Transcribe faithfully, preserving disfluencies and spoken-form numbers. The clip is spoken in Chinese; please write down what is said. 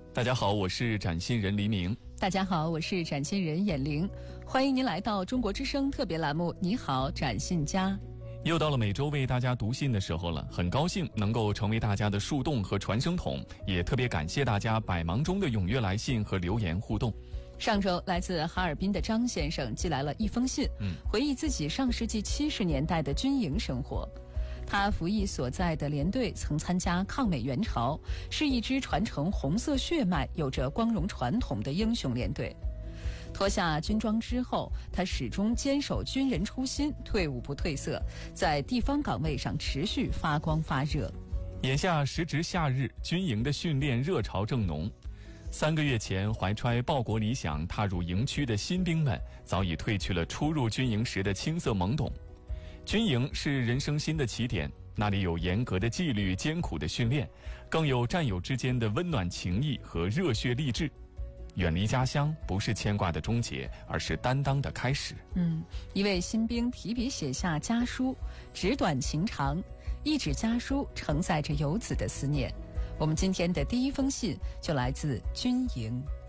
大家好，我是展信人黎明。 大家好，我是展信人眼玲。欢迎您来到中国之声特别栏目《你好，展信家》。 又到了每周为大家读信的时候了，很高兴能够成为大家的树洞和传声筒，也特别感谢大家百忙中的踊跃来信和留言互动。 上周来自哈尔滨的张先生寄来了一封信，嗯，回忆自己上世纪七十年代的军营生活。他服役所在的连队曾参加抗美援朝，是一支传承红色血脉、有着光荣传统的英雄连队。脱下军装之后，他始终坚守军人初心，退伍不褪色，在地方岗位上持续发光发热。 眼下时值夏日，军营的训练热潮正浓。三个月前怀揣报国理想踏入营区的新兵们，早已褪去了初入军营时的青涩懵懂。军营是人生新的起点，那里有严格的纪律、艰苦的训练，更有战友之间的温暖情谊和热血励志。远离家乡不是牵挂的终结，而是担当的开始。 嗯，一位新兵提笔写下家书，纸短情长，一纸家书承载着游子的思念。我们今天的第一封信就来自军营。